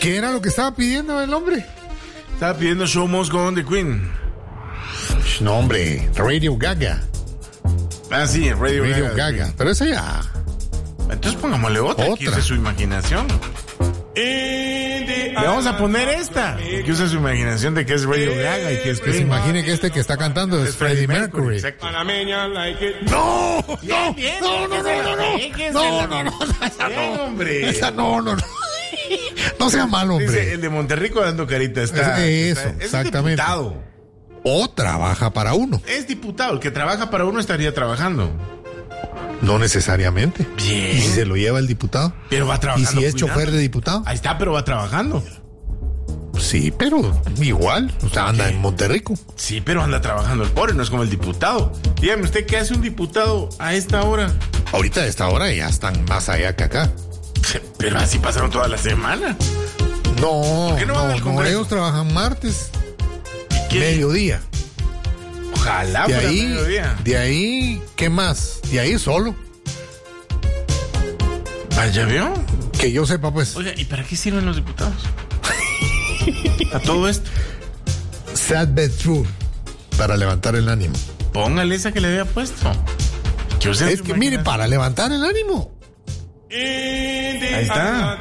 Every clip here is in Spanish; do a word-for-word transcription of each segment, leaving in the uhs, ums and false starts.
¿Qué era lo que estaba pidiendo el hombre? Estaba pidiendo Show Must Go On de Queen. No, hombre, Radio Gaga. Ah, sí, Radio, Radio Gaga. Gaga. Pero esa ya. Entonces pongámosle otra, Otra. que use su imaginación. Le vamos a poner esta, que use su imaginación de que es Radio Gaga y que es Que se Queen. imagine que este que está cantando es Freddie Mercury. Exacto. No, no, Bien, bien, no, no, no, no, no, no, no, no, esa Bien, no, hombre. esa no, no, no, no sea malo, Dice, hombre. el de Monterrico dando carita está. Eso, está- es exactamente. diputado. O trabaja para uno, Es diputado. El que trabaja para uno estaría trabajando. no necesariamente. Bien. ¿Y si se lo lleva el diputado? Pero va ¿Y trabajando. si es cuidando. chofer de diputado? Ahí está, pero va trabajando. Sí, pero igual, o sea, anda en Monterrico. Sí, pero anda trabajando el pobre, no es como el diputado. Dígame usted, ¿qué hace un diputado a esta hora? Ahorita a esta hora ya están más allá que acá. Pero así pasaron toda la semana. No, qué no van no, al no, Congreso? ellos trabajan martes, ¿Qué? mediodía. Ojalá De fuera ahí, mediodía. de ahí, ¿qué más? De ahí solo. ¿Ya vio? Que yo sepa, pues, Oiga, ¿y para qué sirven los diputados? A todo esto. sad but true, para levantar el ánimo. Póngale esa que le había puesto. Que use Es su que, mire, imaginación. para levantar el ánimo. Ahí está.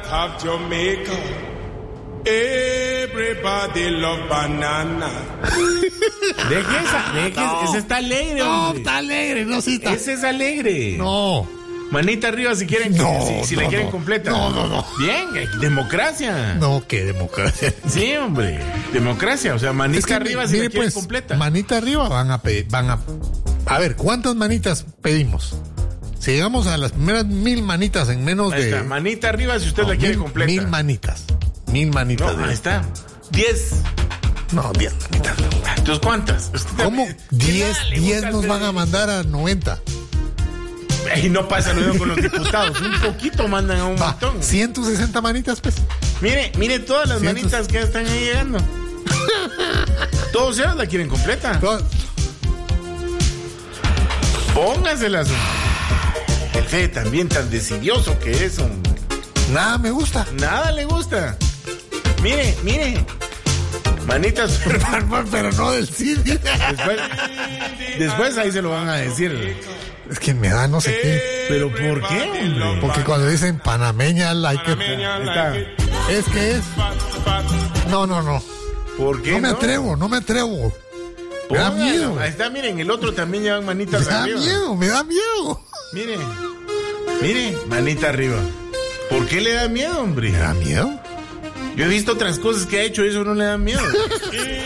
Everybody love banana. Deje esa, deje esa. Esa está alegre, No, hombre. está alegre, no cita. Esa es alegre. No, Manita arriba si quieren, No, si, si no, la quieren no. completa. No, no, no. Bien, democracia. no, qué democracia. Sí, hombre. Democracia, o sea, manita Es que, arriba si mire, la quieren pues, completa. manita arriba van a pedir, van a... A ver, ¿cuántas manitas pedimos? Si llegamos a las primeras mil manitas en menos Ahí de... está, manita arriba si usted No, la quiere mil, completa. Mil manitas. Mil manitas. No, de- ahí está. Diez. No, diez manitas. Entonces, ¿cuántas? Usted ¿Cómo? también- Diez, Dale, diez busca nos el- van a mandar a noventa. Y no pasa lo mismo con los diputados. Un poquito mandan a un Va, montón. ciento sesenta manitas, pues. Mire, mire todas las Cientos. manitas que están ahí llegando. Todos ellos la quieren completa. Todas- Póngaselas. El Fede también tan decidioso que es, hombre. Nada me gusta. Nada le gusta. Mire, mire. Manitas. Pero no del cine. Después, después ahí se lo van a decir. Es que me da no sé qué. ¿Pero por qué, hombre? Porque cuando dicen panameña, like it. Ahí está. Es que es. No, no, no. ¿Por qué No me no? atrevo, no me atrevo. Me da Póngalo. miedo. Ahí está, miren, el otro también llevan Me manitas da arriba. miedo, me da miedo. Mire, mire, manita arriba. ¿Por qué le da miedo, hombre? ¿Me da miedo? Yo he visto otras cosas que ha hecho y eso no le da miedo.